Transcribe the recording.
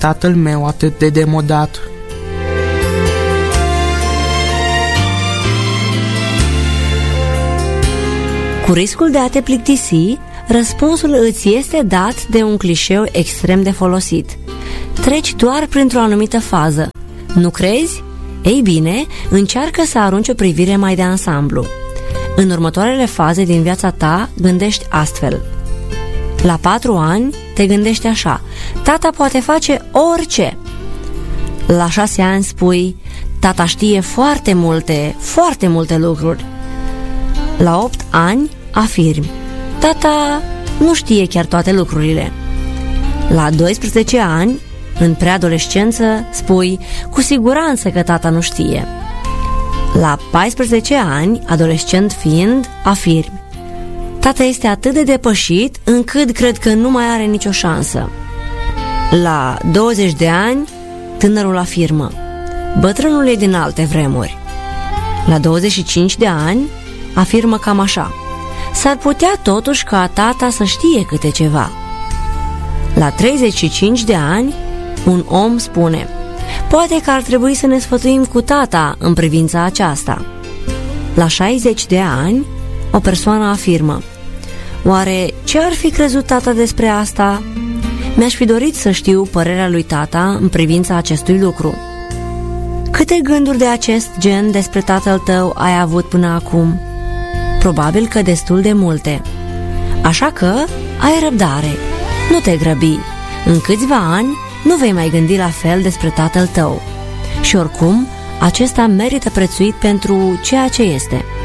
tatăl meu atât de demodat? Cu riscul de a te plictisi, răspunsul îți este dat de un clișeu extrem de folosit. Treci doar printr-o anumită fază. Nu crezi? Ei bine, încearcă să arunci o privire mai de ansamblu. În următoarele faze din viața ta, gândești astfel. La 4 ani, te gândești așa: tata poate face orice. La 6 ani spui: tata știe foarte multe lucruri. La 8 ani, afirmi: tata nu știe chiar toate lucrurile. La 12 ani, în preadolescență, spui: cu siguranță că tata nu știe. La 14 ani, adolescent fiind, afirmi: tata este atât de depășit încât cred că nu mai are nicio șansă. La 20 de ani, tânărul afirmă: bătrânul e din alte vremuri. La 25 de ani, afirmă cam așa: s-ar putea totuși ca tata să știe câte ceva. La 35 de ani, un om spune: poate că ar trebui să ne sfătuim cu tata în privința aceasta. La 60 de ani, o persoană afirmă: oare ce ar fi crezut tata despre asta? Mi-aș fi dorit să știu părerea lui tata în privința acestui lucru. Câte gânduri de acest gen despre tatăl tău ai avut până acum? Probabil că destul de multe. Așa că ai răbdare, nu te grăbi. În câțiva ani nu vei mai gândi la fel despre tatăl tău. Și oricum, acesta merită prețuit pentru ceea ce este.